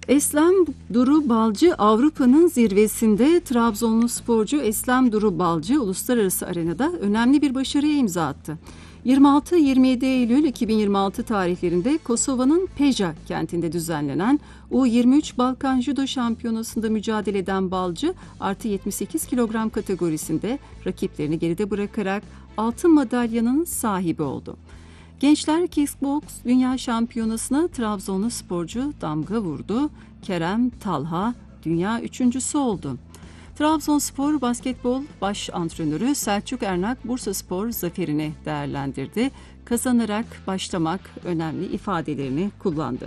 Eslem Duru Balcı Avrupa'nın zirvesinde. Trabzonlu sporcu Eslem Duru Balcı uluslararası arenada önemli bir başarıya imza attı. 26-27 Eylül 2026 tarihlerinde Kosova'nın Peja kentinde düzenlenen U23 Balkan Judo Şampiyonası'nda mücadele eden Balcı artı 78 kilogram kategorisinde rakiplerini geride bırakarak altın madalyanın sahibi oldu. Gençler Kickbox Dünya Şampiyonası'na Trabzonlu sporcu damga vurdu. Kerem Talha dünya üçüncüsü oldu. Trabzonspor Basketbol Baş Antrenörü Selçuk Ernak Bursaspor zaferini değerlendirdi. Kazanarak başlamak önemli ifadelerini kullandı.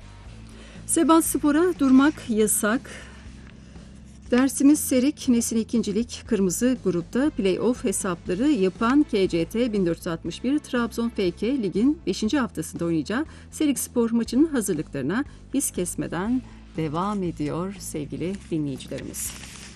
Sebatspor'a durmak yasak. Dersimiz Serik, Nesin ikincilik Kırmızı grupta play-off hesapları yapan KCT 1461 Trabzon FK ligin 5. haftasında oynayacağı Serik Spor maçının hazırlıklarına hız kesmeden devam ediyor sevgili dinleyicilerimiz.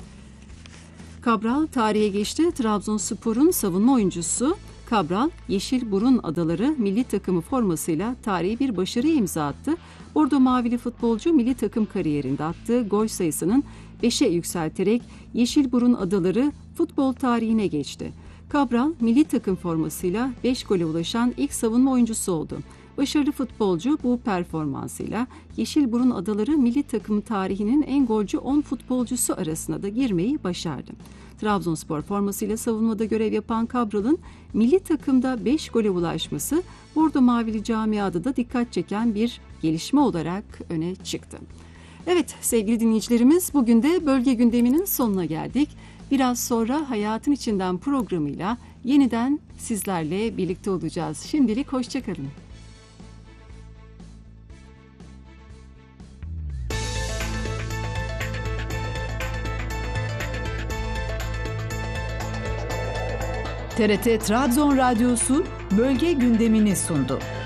Cabral tarihe geçti. Trabzonspor'un savunma oyuncusu Cabral, Yeşilburun Adaları milli takımı formasıyla tarihi bir başarıya imza attı. Bordo Mavili futbolcu milli takım kariyerinde attığı gol sayısının 5'e yükselterek Yeşilburun Adaları futbol tarihine geçti. Cabral, milli takım formasıyla 5 gole ulaşan ilk savunma oyuncusu oldu. Başarılı futbolcu bu performansıyla Yeşilburun Adaları milli takım tarihinin en golcü 10 futbolcusu arasına da girmeyi başardı. Trabzonspor formasıyla savunmada görev yapan Cabral'ın milli takımda 5 gole ulaşması Bordo Mavili camiada da dikkat çeken bir gelişme olarak öne çıktı. Evet sevgili dinleyicilerimiz, bugün de bölge gündeminin sonuna geldik. Biraz sonra Hayatın İçinden programıyla yeniden sizlerle birlikte olacağız. Şimdilik hoşçakalın. TRT Trabzon Radyosu bölge gündemini sundu.